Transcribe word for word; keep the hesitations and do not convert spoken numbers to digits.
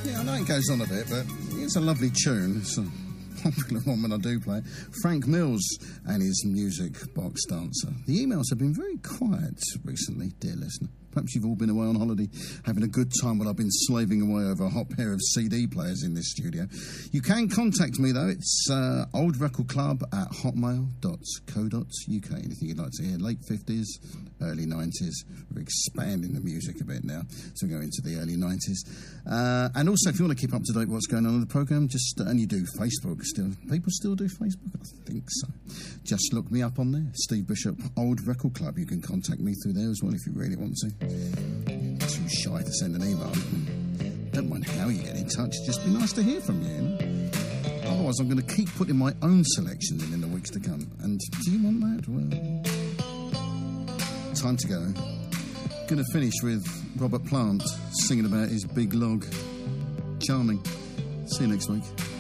Yeah, I know it goes on a bit, but it's a lovely tune. It's a popular one when I do play it. Frank Mills and his Music Box Dancer. The emails have been very quiet recently, dear listener. Perhaps you've all been away on holiday, having a good time while I've been slaving away over a hot pair of C D players in this studio. You can contact me, though. It's uh, oldrecordclub at hotmail dot co dot uk. Anything you'd like to hear, late fifties, early nineties. We're expanding the music a bit now, so we go into the early nineties. Uh, and also, if you want to keep up to date with what's going on in the programme, just, uh, and you do Facebook still. People still do Facebook? I think so. Just look me up on there. Steve Bishop, Old Record Club. You can contact me through there as well if you really want to. Too shy to send an email. Don't mind how you get in touch, just be nice to hear from you, you know? Otherwise I'm going to keep putting my own selections in in the weeks to come. And do you want that? Well, time to go. Going to finish with Robert Plant singing about his big log. Charming. See you next week.